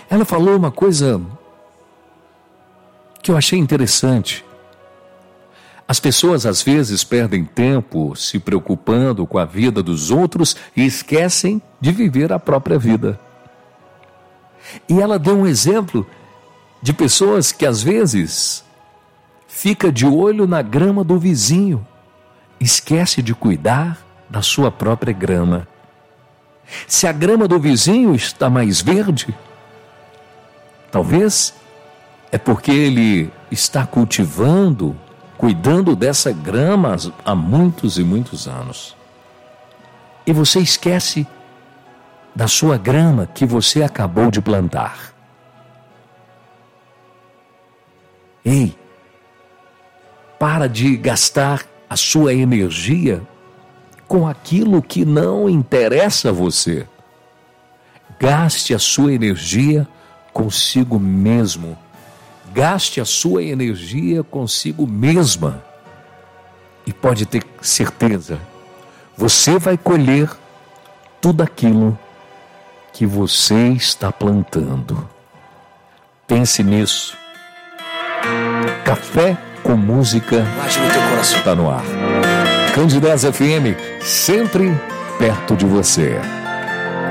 Ela falou uma coisa que eu achei interessante. As pessoas às vezes perdem tempo se preocupando com a vida dos outros e esquecem de viver a própria vida. E ela deu um exemplo de pessoas que às vezes fica de olho na grama do vizinho, esquece de cuidar da sua própria grama. Se a grama do vizinho está mais verde, talvez é porque ele está cultivando, cuidando dessa grama há muitos e muitos anos. E você esquece da sua grama que você acabou de plantar. Ei, para de gastar a sua energia com aquilo que não interessa a você. Gaste a sua energia consigo mesmo. Gaste a sua energia consigo mesma. E pode ter certeza, você vai colher tudo aquilo que você está plantando. Pense nisso. Café com Música está no ar. Candidez FM, sempre perto de você.